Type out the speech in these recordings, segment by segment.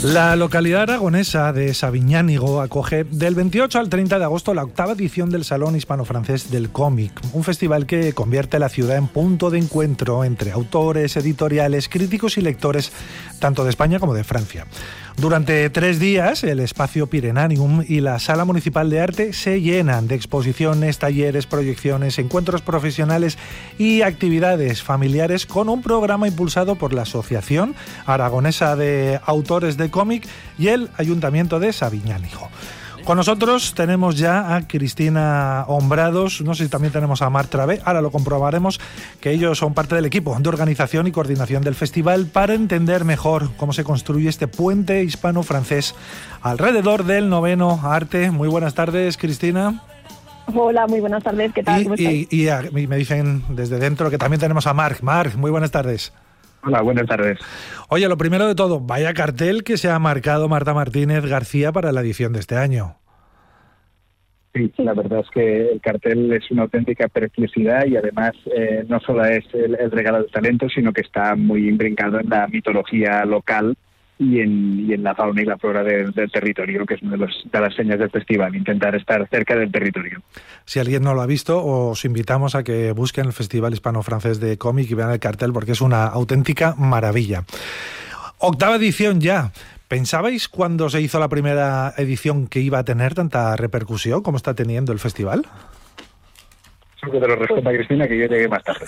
La localidad aragonesa de Sabiñánigo acoge del 28 al 30 de agosto la 8ª edición del Salón Hispano-Francés del Cómic, un festival que convierte la ciudad en punto de encuentro entre autores, editoriales, críticos y lectores, tanto de España como de Francia. Durante 3 días, el espacio Pirenanium y la Sala Municipal de Arte se llenan de exposiciones, talleres, proyecciones, encuentros profesionales y actividades familiares con un programa impulsado por la Asociación Aragonesa de Autores de Cómic y el Ayuntamiento de Sabiñánigo. Con nosotros tenemos ya a Cristina Hombrados, no sé si también tenemos a Marc Travé, ahora lo comprobaremos, que ellos son parte del equipo de organización y coordinación del festival para entender mejor cómo se construye este puente hispano-francés alrededor del 9º arte. Muy buenas tardes, Cristina. Hola, muy buenas tardes, ¿qué tal? Y me dicen desde dentro que también tenemos a Marc. Marc, muy buenas tardes. Hola, buenas tardes. Oye, lo primero de todo, vaya cartel que se ha marcado Marta Martínez García para la edición de este año. Sí, la verdad es que el cartel es una auténtica preciosidad y además no solo es el regalo del talento, sino que está muy imbrincado en la mitología local y en la fauna y la flora del territorio, que es una de las señas del festival, intentar estar cerca del territorio. Si alguien no lo ha visto, os invitamos a que busquen el Festival Hispano-Francés de Cómic y vean el cartel porque es una auténtica maravilla. 8ª edición ya. ¿Pensabais cuando se hizo la primera edición que iba a tener tanta repercusión como está teniendo el festival? Solo que te lo responda Cristina, que yo llegué más tarde.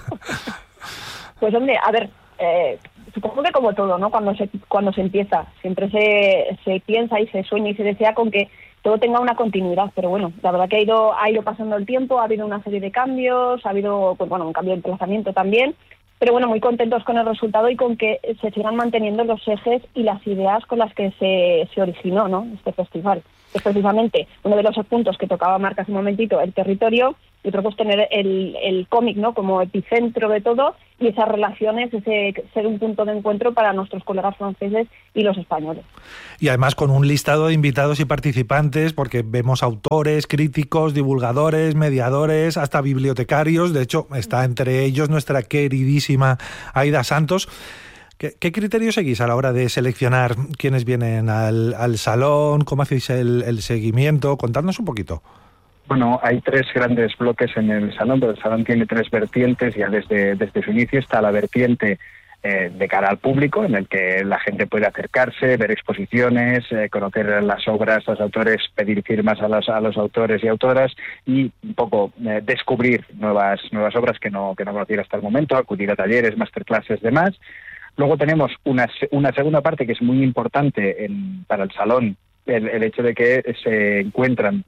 Pues hombre, a ver, supongo que como todo, ¿no? Cuando se empieza, siempre se piensa y se sueña y se desea con que todo tenga una continuidad, pero bueno, la verdad que ha ido pasando el tiempo, ha habido una serie de cambios, ha habido pues bueno, un cambio de emplazamiento también, pero bueno, muy contentos con el resultado y con que se sigan manteniendo los ejes y las ideas con las que se originó, ¿no?, este festival. Es precisamente uno de los puntos que tocaba Marc hace un momentito, el territorio, y otro pues tener el cómic, ¿no?, como epicentro de todo, y esas relaciones, ese ser un punto de encuentro para nuestros colegas franceses y los españoles. Y además con un listado de invitados y participantes, porque vemos autores, críticos, divulgadores, mediadores, hasta bibliotecarios. De hecho, está entre ellos nuestra queridísima Aida Santos. ¿Qué criterio seguís a la hora de seleccionar quiénes vienen al salón? ¿Cómo hacéis el seguimiento? Contadnos un poquito. Bueno, hay 3 grandes bloques en el salón, pero el salón tiene 3 vertientes. Ya desde su inicio está la vertiente de cara al público, en el que la gente puede acercarse, ver exposiciones, conocer las obras, los autores, pedir firmas a los autores y autoras y un poco descubrir nuevas obras que no conociera hasta el momento, acudir a talleres, masterclasses, demás. Luego tenemos una segunda parte que es muy importante para el salón, el hecho de que se encuentran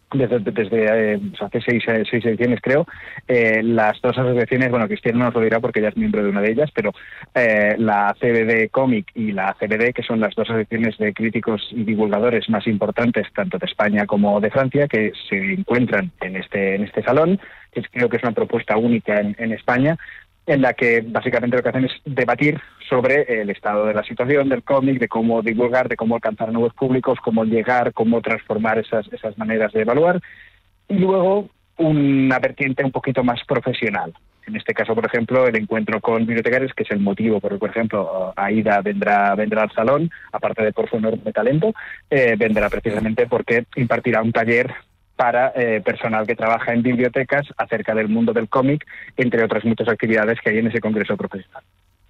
desde hace 6 ediciones, creo, las 2 asociaciones, bueno, Cristina nos lo dirá porque ella es miembro de una de ellas, pero la CBD Cómic y la CBD, que son las 2 asociaciones de críticos y divulgadores más importantes, tanto de España como de Francia, que se encuentran en este salón, que creo que es una propuesta única en España, en la que básicamente lo que hacen es debatir sobre el estado de la situación del cómic, de cómo divulgar, de cómo alcanzar nuevos públicos, cómo llegar, cómo transformar esas maneras de evaluar. Y luego una vertiente un poquito más profesional. En este caso, por ejemplo, el encuentro con bibliotecarios, que es el motivo por ejemplo, Aida vendrá al salón, aparte de por su enorme talento, vendrá precisamente porque impartirá un taller para personal que trabaja en bibliotecas acerca del mundo del cómic, entre otras muchas actividades que hay en ese congreso profesional.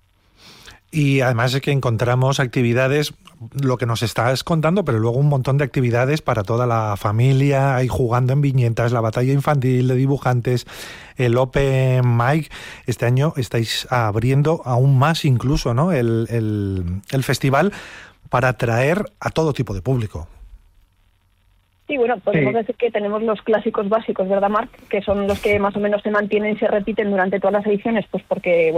Y además es que encontramos actividades, lo que nos estás contando, pero luego un montón de actividades para toda la familia, ahí jugando en viñetas, la batalla infantil de dibujantes, el Open Mic. Este año estáis abriendo aún más incluso, ¿no?, el festival para atraer a todo tipo de público. Sí, bueno, podemos decir que tenemos los clásicos básicos, ¿verdad, Marc? Que son los que más o menos se mantienen y se repiten durante todas las ediciones, pues porque,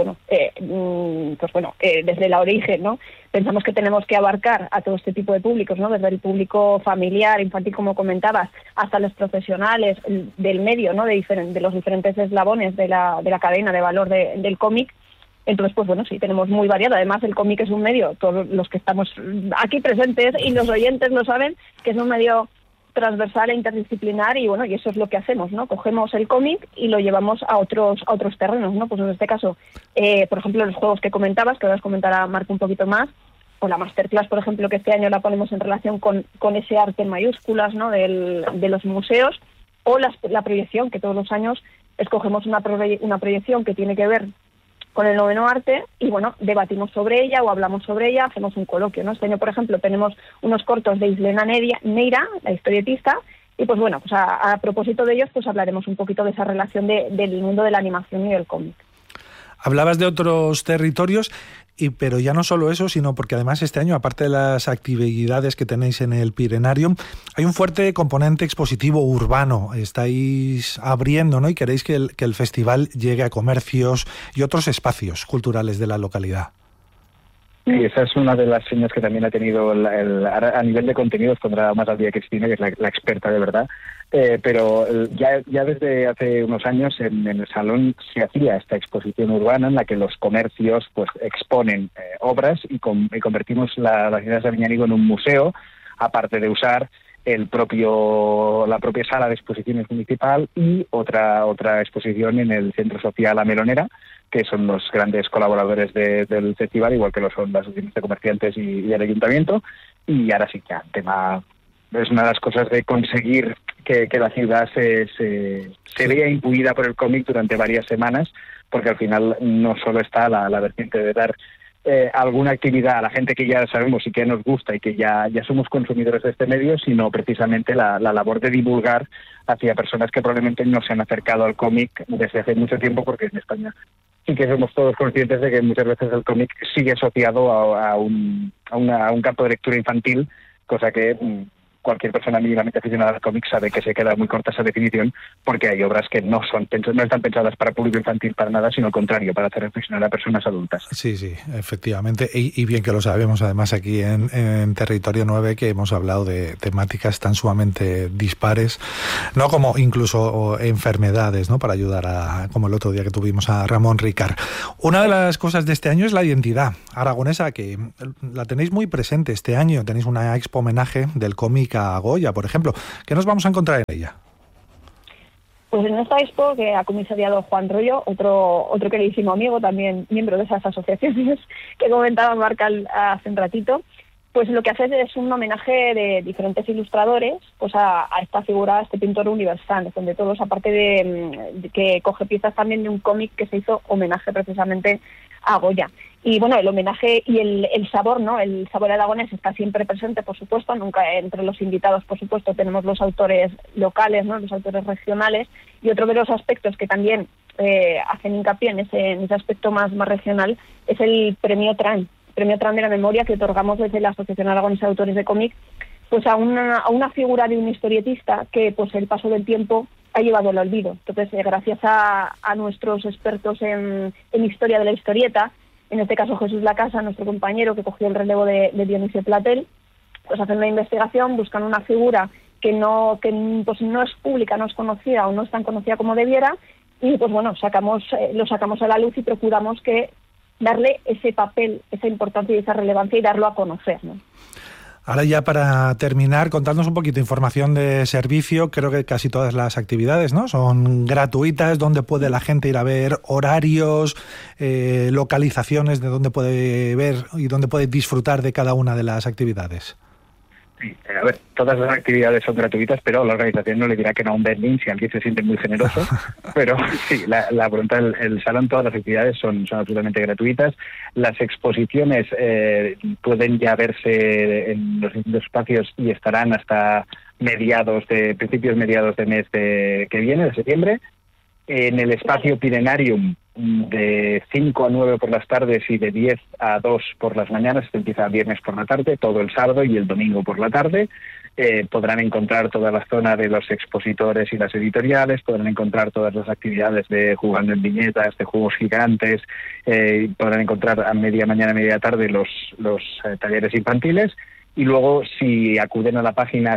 desde el origen, ¿no?, pensamos que tenemos que abarcar a todo este tipo de públicos, ¿no?, desde el público familiar, infantil, como comentabas, hasta los profesionales del medio, ¿no?, de los diferentes eslabones de la cadena de valor del cómic. Entonces, pues bueno, sí, tenemos muy variado. Además, el cómic es un medio, todos los que estamos aquí presentes y los oyentes lo saben, que es un medio transversal e interdisciplinar y bueno, y eso es lo que hacemos, ¿no? Cogemos el cómic y lo llevamos a otros terrenos, ¿no? Pues en este caso, por ejemplo, los juegos que comentabas, que ahora os comentará Marc un poquito más, o la masterclass, por ejemplo, que este año la ponemos en relación con ese arte en mayúsculas, ¿no?, de los museos, o la proyección, que todos los años escogemos una proyección que tiene que ver con el noveno arte y, bueno, debatimos sobre ella o hablamos sobre ella, hacemos un coloquio, ¿no? Este año, por ejemplo, tenemos unos cortos de Islena Neira, la historietista, y pues bueno, pues a propósito de ellos, pues hablaremos un poquito de esa relación del mundo de la animación y del cómic. Hablabas de otros territorios, pero ya no solo eso, sino porque además este año, aparte de las actividades que tenéis en el Pirenarium, hay un fuerte componente expositivo urbano. Estáis abriendo, ¿no?, y queréis que el festival llegue a comercios y otros espacios culturales de la localidad. Y esa es una de las señas que también ha tenido a nivel de contenidos, pondrá más al día Cristina, que es la experta de verdad. Pero ya desde hace unos años en el salón se hacía esta exposición urbana en la que los comercios pues exponen obras y convertimos la ciudad de Sabiñánigo en un museo, aparte de usar la propia sala de exposiciones municipal y otra exposición en el Centro Social La Melonera, que son los grandes colaboradores del festival, igual que lo son las oficinas de comerciantes y el ayuntamiento. Y ahora sí que el tema es una de las cosas de conseguir que la ciudad se vea imbuida por el cómic durante varias semanas, porque al final no solo está la vertiente de dar alguna actividad a la gente que ya sabemos y que nos gusta y que ya somos consumidores de este medio, sino precisamente la labor de divulgar hacia personas que probablemente no se han acercado al cómic desde hace mucho tiempo, porque en España sí que somos todos conscientes de que muchas veces el cómic sigue asociado a un campo de lectura infantil, cosa que cualquier persona mínimamente aficionada al cómic sabe que se queda muy corta esa definición, porque hay obras que no están pensadas para público infantil para nada, sino al contrario, para hacer reflexionar a personas adultas. Sí, efectivamente, y bien que lo sabemos además aquí en Territorio 9, que hemos hablado de temáticas tan sumamente dispares, no como incluso enfermedades, ¿no?, para ayudar como el otro día que tuvimos a Ramón Ricard. Una de las cosas de este año es la identidad aragonesa, que la tenéis muy presente este año. Tenéis una expo homenaje del cómic a Goya, por ejemplo. ¿Qué nos vamos a encontrar en ella? Pues en esta expo, que ha comisariado Juan Rollo, otro queridísimo amigo, también miembro de esas asociaciones que comentaba Marc hace un ratito, pues lo que hace es un homenaje de diferentes ilustradores pues a esta figura, a este pintor universal, donde todos, aparte de que coge piezas también de un cómic que se hizo homenaje precisamente a Goya. Y bueno, el homenaje y el sabor, ¿no?, el sabor aragonés está siempre presente, por supuesto. Nunca entre los invitados, por supuesto, tenemos los autores locales, ¿no?, los autores regionales. Y otro de los aspectos que también hacen hincapié en ese aspecto más regional es el premio TRAN de la memoria, que otorgamos desde la Asociación Aragonesa de Autores de Cómic pues a una figura de un historietista que pues el paso del tiempo ha llevado al olvido. Entonces, gracias a nuestros expertos en historia de la historieta, en este caso Jesús Lacasa, nuestro compañero que cogió el relevo de Dionisio Platel, pues hacen una investigación, buscan una figura que pues no es pública, no es conocida o no es tan conocida como debiera, y pues bueno, lo sacamos a la luz y procuramos darle ese papel, esa importancia y esa relevancia y darlo a conocer, ¿no? Ahora ya para terminar, contadnos un poquito de información de servicio. Creo que casi todas las actividades, ¿no?, son gratuitas. ¿Dónde puede la gente ir a ver horarios, localizaciones de dónde puede ver y dónde puede disfrutar de cada una de las actividades? Sí, a ver, todas las actividades son gratuitas, pero la organización no le dirá que no a un vending si alguien se siente muy generoso. Pero sí, la voluntad del salón, todas las actividades son absolutamente gratuitas. Las exposiciones pueden ya verse en los distintos espacios y estarán hasta principios mediados de mes que viene, de septiembre. En el espacio Pirenarium, de 5 a 9 por las tardes y de 10 a 2 por las mañanas. Esto empieza viernes por la tarde, todo el sábado y el domingo por la tarde. Podrán encontrar toda la zona de los expositores y las editoriales, podrán encontrar todas las actividades de jugando en viñetas, de juegos gigantes, podrán encontrar a media mañana, media tarde los talleres infantiles. Y luego, si acuden a la página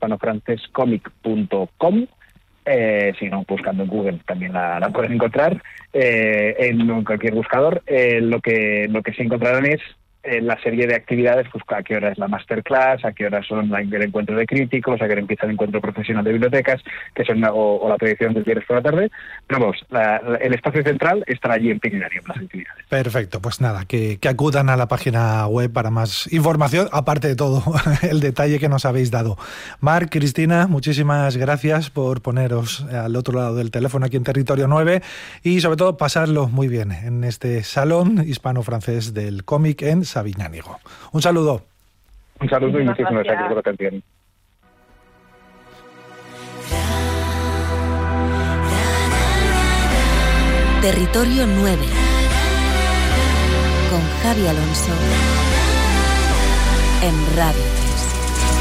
salonhispanofrancescomic.com, si no, buscando en Google también la pueden encontrar, en cualquier buscador, lo que se encontrarán es la serie de actividades, pues a qué hora es la masterclass, a qué hora son el encuentro de críticos, a qué hora empieza el encuentro profesional de bibliotecas, que son o la proyección del viernes por la tarde. Pero vamos, el espacio central estará allí en Pignarium, las actividades. Perfecto, pues nada, que acudan a la página web para más información, aparte de todo el detalle que nos habéis dado. Marc, Cristina, muchísimas gracias por poneros al otro lado del teléfono aquí en Territorio 9 y sobre todo pasarlo muy bien en este Salón Hispano-Francés del Cómic en Sabiñánigo. Un saludo. Un saludo y muchísimas gracias por la atención. Territorio 9 con Javi Alonso en Radio.